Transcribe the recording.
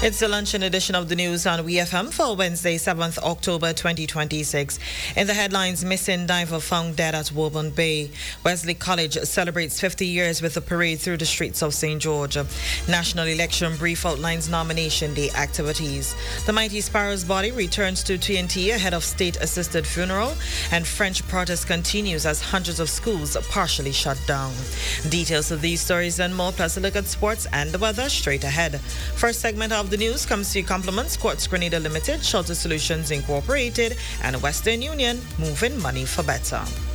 It's the luncheon edition of the news on WeFM for Wednesday, 7th October 2026. In the headlines, missing diver found dead at Woburn Bay. Wesley College celebrates 50 years with a parade through the streets of St. George. National election brief outlines nomination day activities. The Mighty Sparrows body returns to TNT ahead of state-assisted funeral. And French protest continues as hundreds of schools partially shut down. Details of these stories and more, plus a look at sports and the weather straight ahead. First segment of the news comes to you compliments Quartz Grenada Limited, Shelter Solutions Incorporated, and Western Union, moving money for better.